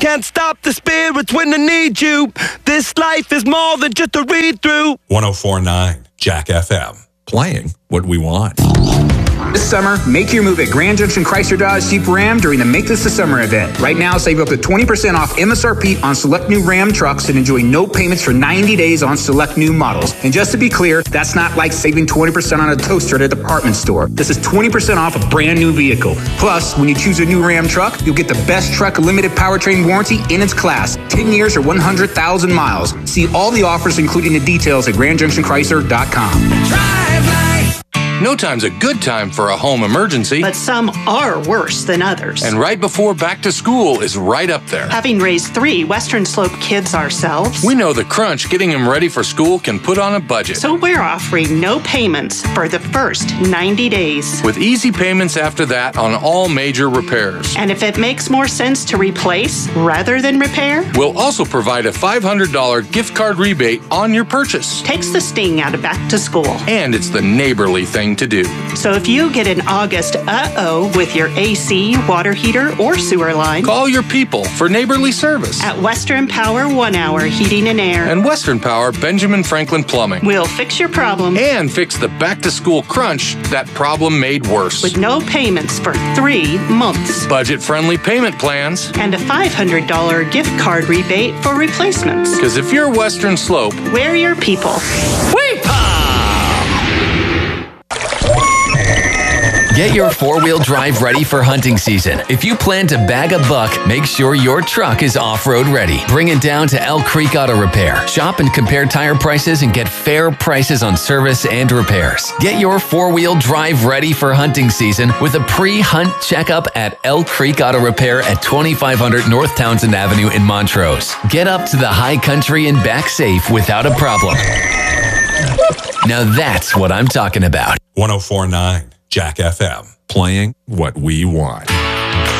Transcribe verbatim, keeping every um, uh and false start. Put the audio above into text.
can't stop the spirits when they need you. This life is more than just a read-through. one oh four point nine Jack F M. Playing what we want. This summer, make your move at Grand Junction Chrysler Dodge Jeep Ram during the Make This the Summer event. Right now, save up to twenty percent off M S R P on select new Ram trucks and enjoy no payments for ninety days on select new models. And just to be clear, that's not like saving twenty percent on a toaster at a department store. This is twenty percent off a brand new vehicle. Plus, when you choose a new Ram truck, you'll get the best truck limited powertrain warranty in its class. ten years or one hundred thousand miles. See all the offers, including the details, at grand junction chrysler dot com. Drive life. No time's a good time for a home emergency. But some are worse than others. And right before back to school is right up there. Having raised three Western Slope kids ourselves, we know the crunch getting them ready for school can put on a budget. So we're offering no payments for the first ninety days. With easy payments after that on all major repairs. And if it makes more sense to replace rather than repair, we'll also provide a five hundred dollars gift card rebate on your purchase. Takes the sting out of back to school. And it's the neighborly thing to do. So if you get an August uh-oh with your A C, water heater, or sewer line, call your people for neighborly service. At Western Power One Hour Heating and Air. And Western Power Benjamin Franklin Plumbing. We'll fix your problem. And fix the back-to-school crunch that problem made worse. With no payments for three months. Budget-friendly payment plans. And a five hundred dollars gift card rebate for replacements. Because if you're Western Slope, we're your people. Get your four-wheel drive ready for hunting season. If you plan to bag a buck, make sure your truck is off-road ready. Bring it down to Elk Creek Auto Repair. Shop and compare tire prices and get fair prices on service and repairs. Get your four-wheel drive ready for hunting season with a pre-hunt checkup at Elk Creek Auto Repair at twenty-five hundred North Townsend Avenue in Montrose. Get up to the high country and back safe without a problem. Now that's what I'm talking about. one oh four point nine Jack F M. Playing what we want.